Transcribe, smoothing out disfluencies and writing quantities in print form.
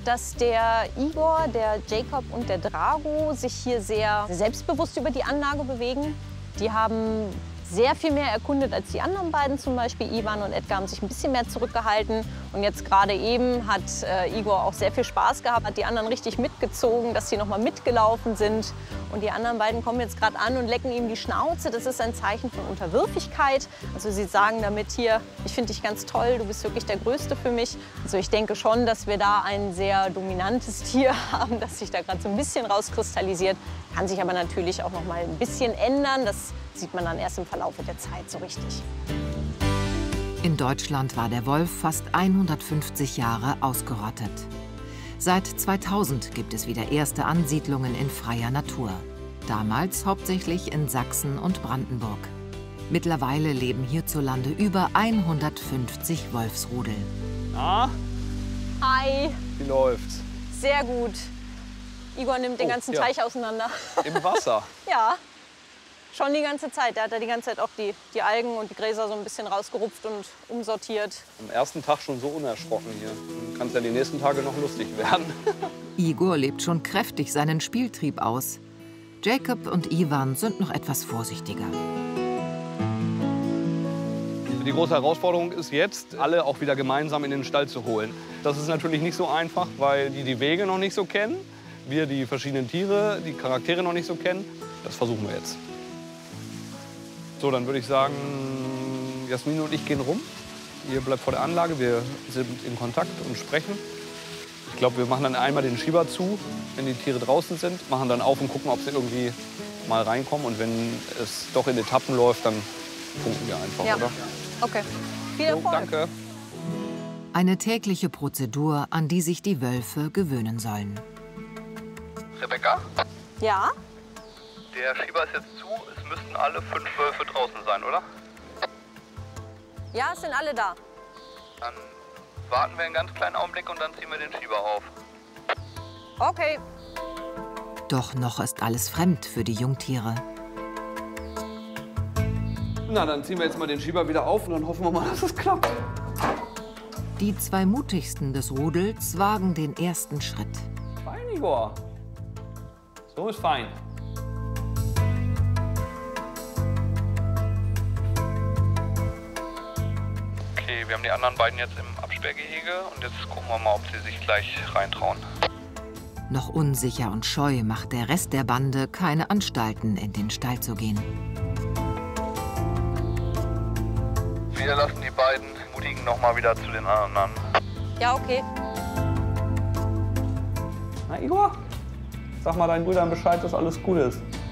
dass der Igor, der Jacob und der Drago sich hier sehr selbstbewusst über die Anlage bewegen. Die haben sehr viel mehr erkundet als die anderen beiden, zum Beispiel Ivan und Edgar haben sich ein bisschen mehr zurückgehalten. Und jetzt gerade eben hat Igor auch sehr viel Spaß gehabt, hat die anderen richtig mitgezogen, dass sie noch mal mitgelaufen sind. Und die anderen beiden kommen jetzt gerade an und lecken ihm die Schnauze. Das ist ein Zeichen von Unterwürfigkeit. Also sie sagen damit hier, ich finde dich ganz toll, du bist wirklich der Größte für mich. Also ich denke schon, dass wir da ein sehr dominantes Tier haben, das sich da gerade so ein bisschen rauskristallisiert. Kann sich aber natürlich auch noch mal ein bisschen ändern. Das sieht man dann erst im Verlauf der Zeit so richtig. In Deutschland war der Wolf fast 150 Jahre ausgerottet. Seit 2000 gibt es wieder erste Ansiedlungen in freier Natur. Damals hauptsächlich in Sachsen und Brandenburg. Mittlerweile leben hierzulande über 150 Wolfsrudel. Na? Hi. Wie läuft's? Sehr gut. Igor nimmt den ganzen Teich auseinander. Im Wasser? Ja. Schon die ganze Zeit. Der hat ja die ganze Zeit auch die Algen und die Gräser so ein bisschen rausgerupft und umsortiert. Am ersten Tag schon so unerschrocken hier. Dann kann es ja die nächsten Tage noch lustig werden. Igor lebt schon kräftig seinen Spieltrieb aus. Jacob und Ivan sind noch etwas vorsichtiger. Die große Herausforderung ist jetzt, alle auch wieder gemeinsam in den Stall zu holen. Das ist natürlich nicht so einfach, weil die Wege noch nicht so kennen. Wir die verschiedenen Tiere, die Charaktere noch nicht so kennen. Das versuchen wir jetzt. So, dann würde ich sagen, Jasmin und ich gehen rum. Ihr bleibt vor der Anlage, wir sind in Kontakt und sprechen. Ich glaube, wir machen dann einmal den Schieber zu, wenn die Tiere draußen sind, machen dann auf und gucken, ob sie irgendwie mal reinkommen. Und wenn es doch in Etappen läuft, dann punkten wir einfach, ja. Oder? Okay. Viel Erfolg. So, danke. Eine tägliche Prozedur, an die sich die Wölfe gewöhnen sollen. Rebecca, Ja? der Schieber ist jetzt zu. Es müssten alle 5 Wölfe draußen sein, oder? Ja, es sind alle da. Dann warten wir einen ganz kleinen Augenblick und dann ziehen wir den Schieber auf. Okay. Doch noch ist alles fremd für die Jungtiere. Na, dann ziehen wir jetzt mal den Schieber wieder auf und dann hoffen wir mal, dass es klappt. Die zwei mutigsten des Rudels wagen den ersten Schritt. Fein, Igor. So ist fein. Okay, wir haben die anderen beiden jetzt im Absperrgehege und jetzt gucken wir mal, ob sie sich gleich reintrauen. Noch unsicher und scheu macht der Rest der Bande keine Anstalten, in den Stall zu gehen. Wir lassen die beiden Mutigen noch mal wieder zu den anderen. Ja, okay. Na, Igor, sag mal deinen Brüdern Bescheid, dass alles gut ist.